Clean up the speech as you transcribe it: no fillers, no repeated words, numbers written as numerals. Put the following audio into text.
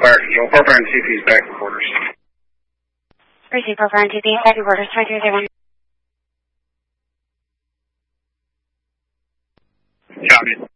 Fire Control. Parker and TP is back in quarters. Receive Parker and TP, back in quarters, 2301. Copy.